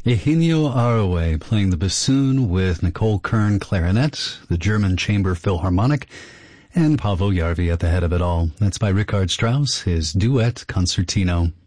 Eugenio Aroue playing the bassoon with Nicole Kern clarinet, the German Chamber Philharmonic, and Paavo Järvi at the head of it all. That's by Richard Strauss, his Duet Concertino.